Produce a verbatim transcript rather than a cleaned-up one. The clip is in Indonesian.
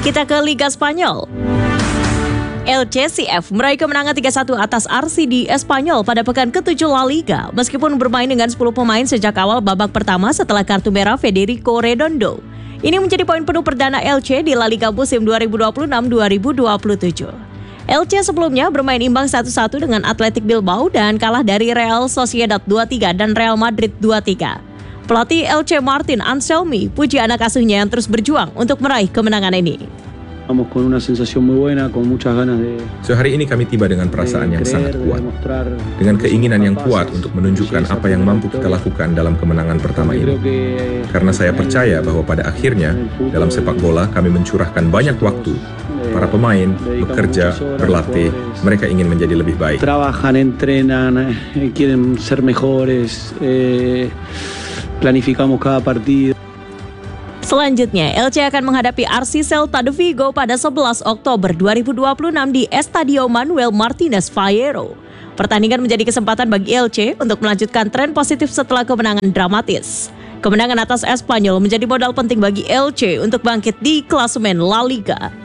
Kita ke Liga Spanyol. El C C F meraih kemenangan tiga satu atas R C D Espanyol pada pekan ketujuh La Liga meskipun bermain dengan sepuluh pemain sejak awal babak pertama setelah kartu merah Federico Redondo. Ini menjadi poin penuh perdana El C di La Liga musim dua ribu dua puluh enam dua ribu dua puluh tujuh. El C sebelumnya bermain imbang satu satu dengan Athletic Bilbao dan kalah dari Real Sociedad dua tiga dan Real Madrid dua tiga. Pelatih El C Martin Anselmi puji anak asuhnya yang terus berjuang untuk meraih kemenangan ini. Vamos con una sensación muy buena, con muchas ganas de. So hari ini kami tiba dengan perasaan yang sangat kuat, dengan keinginan yang kuat untuk menunjukkan apa yang mampu kita lakukan dalam kemenangan pertama ini. Karena saya percaya bahwa pada akhirnya, dalam sepak bola kami mencurahkan banyak waktu. Para pemain bekerja, berlatih, mereka ingin menjadi lebih baik. Trabajan, entrenan, quieren ser mejores, eh, planificamos cada partido. Selanjutnya, El C akan menghadapi R C Celta de Vigo pada sebelas Oktober dua ribu dua puluh enam di Estadio Manuel Martínez Valero. Pertandingan menjadi kesempatan bagi El C untuk melanjutkan tren positif setelah kemenangan dramatis. Kemenangan atas Espanyol menjadi modal penting bagi El C untuk bangkit di klasemen La Liga.